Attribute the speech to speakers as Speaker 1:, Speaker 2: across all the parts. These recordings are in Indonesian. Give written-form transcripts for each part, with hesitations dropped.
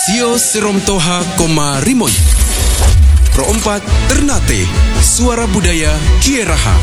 Speaker 1: Sio Serom Toha Koma Rimoi Pro 4 Ternate Suara Budaya Kieraha.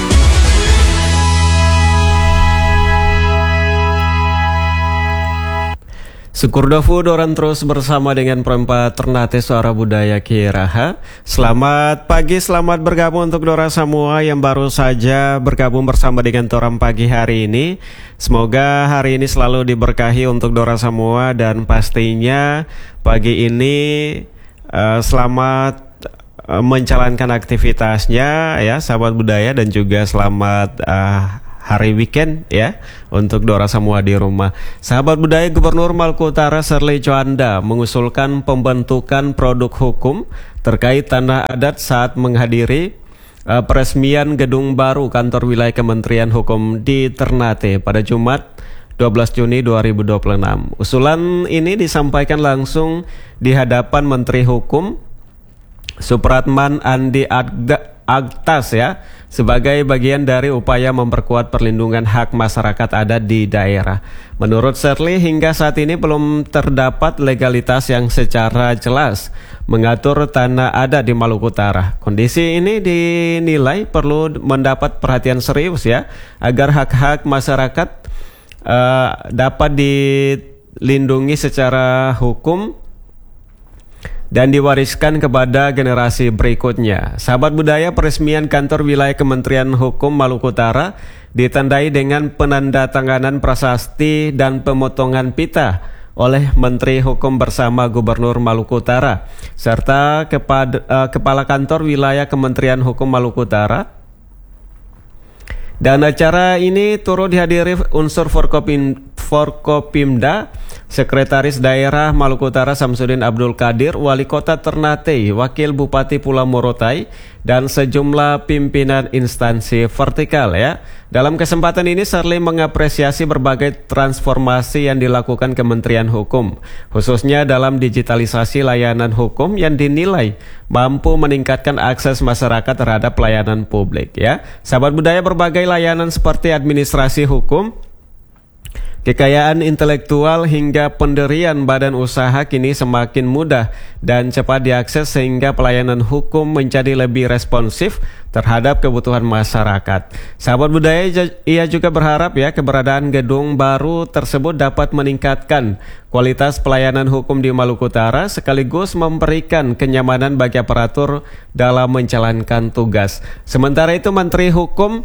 Speaker 2: Syukur Dofu Doran terus bersama dengan Perempat Ternate Suara Budaya Kieraha. Selamat pagi, selamat bergabung untuk Dora semua yang baru saja bergabung bersama dengan Toram pagi hari ini. Semoga hari ini selalu diberkahi untuk Dora semua dan pastinya pagi ini selamat menjalankan aktivitasnya ya sahabat budaya, dan juga selamat hari weekend ya untuk Dora semua di rumah. Sahabat budaya, Gubernur Maluku Utara Serly Juanda mengusulkan pembentukan produk hukum terkait tanah adat saat menghadiri peresmian gedung baru kantor wilayah Kementerian Hukum di Ternate pada Jumat 12 Juni 2026. Usulan ini disampaikan langsung di hadapan Menteri Hukum Supratman Andi Aktas ya, sebagai bagian dari upaya memperkuat perlindungan hak masyarakat adat di daerah. Menurut Serly, hingga saat ini belum terdapat legalitas yang secara jelas mengatur tanah adat di Maluku Utara. Kondisi ini dinilai perlu mendapat perhatian serius ya, agar hak-hak masyarakat dapat dilindungi secara hukum dan diwariskan kepada generasi berikutnya. Sahabat budaya, peresmian kantor wilayah Kementerian Hukum Maluku Utara ditandai dengan penandatanganan prasasti dan pemotongan pita oleh Menteri Hukum bersama Gubernur Maluku Utara serta Kepala Kantor Wilayah Kementerian Hukum Maluku Utara. Dan acara ini turut dihadiri unsur Forkopimda, Sekretaris Daerah Maluku Utara Samsudin Abdul Qadir, Wali Kota Ternate, Wakil Bupati Pulau Morotai, dan sejumlah pimpinan instansi vertikal ya. Dalam kesempatan ini Serly mengapresiasi berbagai transformasi yang dilakukan Kementerian Hukum, khususnya dalam digitalisasi layanan hukum yang dinilai mampu meningkatkan akses masyarakat terhadap pelayanan publik ya. Sahabat budaya, berbagai layanan seperti administrasi hukum, kekayaan intelektual hingga pendirian badan usaha kini semakin mudah dan cepat diakses sehingga pelayanan hukum menjadi lebih responsif terhadap kebutuhan masyarakat. Sahabat budaya, ia juga berharap ya keberadaan gedung baru tersebut dapat meningkatkan kualitas pelayanan hukum di Maluku Utara sekaligus memberikan kenyamanan bagi aparatur dalam menjalankan tugas. Sementara itu Menteri Hukum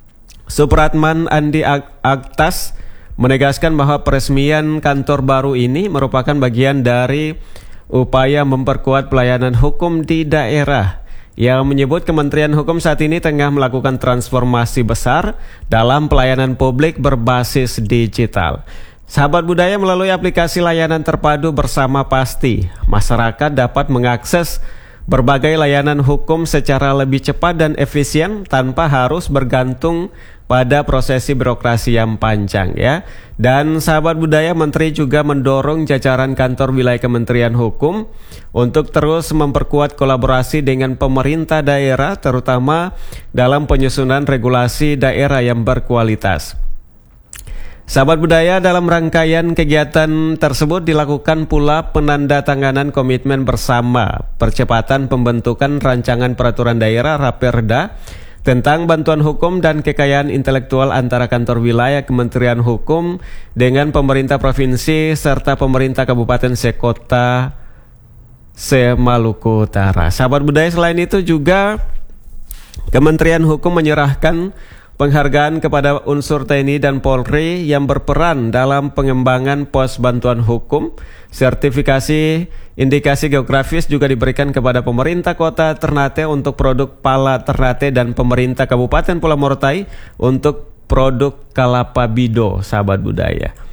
Speaker 2: Supratman Andi Aktas menegaskan bahwa peresmian kantor baru ini merupakan bagian dari upaya memperkuat pelayanan hukum di daerah. Yang menyebut Kementerian Hukum saat ini tengah melakukan transformasi besar dalam pelayanan publik berbasis digital. Sahabat budaya, melalui aplikasi layanan terpadu Bersama Pasti, masyarakat dapat mengakses berbagai layanan hukum secara lebih cepat dan efisien tanpa harus bergantung pada prosesi birokrasi yang panjang ya. Dan sahabat budaya, Menteri juga mendorong jajaran kantor wilayah Kementerian Hukum untuk terus memperkuat kolaborasi dengan pemerintah daerah, terutama dalam penyusunan regulasi daerah yang berkualitas. Sahabat budaya, dalam rangkaian kegiatan tersebut dilakukan pula penandatanganan komitmen bersama percepatan pembentukan rancangan peraturan daerah Raperda tentang bantuan hukum dan kekayaan intelektual antara kantor wilayah Kementerian Hukum dengan pemerintah provinsi serta pemerintah kabupaten sekota se-Maluku Utara. Sahabat budaya, selain itu juga Kementerian Hukum menyerahkan penghargaan kepada unsur TNI dan Polri yang berperan dalam pengembangan pos bantuan hukum. Sertifikasi indikasi geografis juga diberikan kepada pemerintah kota Ternate untuk produk pala Ternate dan pemerintah Kabupaten Pulau Morotai untuk produk Kalapa Bido, sahabat budaya.